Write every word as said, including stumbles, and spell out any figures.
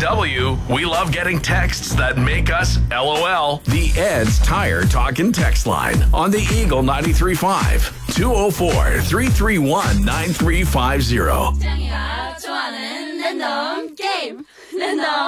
W, we love getting texts that make us LOL. The Ed's Tire Talkin' text line on the Eagle ninety-three point five. two oh four, three three one, nine three five zero. 짱이가 좋아하는 랜덤 게임 랜덤